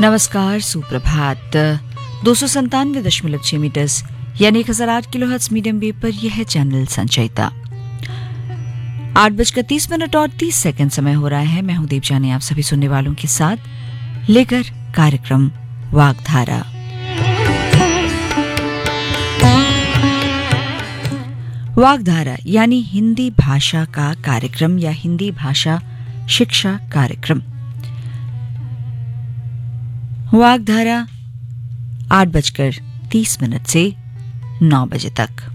नमस्कार, सुप्रभात। 297.6 मीटर्स यानी 1008 किलोहर्ट्ज मीडियम वेव पर यह है चैनल संचयिता। 8:30 और 30 समय हो रहा है। मैं हूं दीपजानी, आप सभी सुनने वालों के साथ लेकर कार्यक्रम वागधारा। वागधारा यानी हिंदी भाषा का कार्यक्रम या हिंदी भाषा शिक्षा कार्यक्रम। वागधारा 8:30 से 9 बजे तक।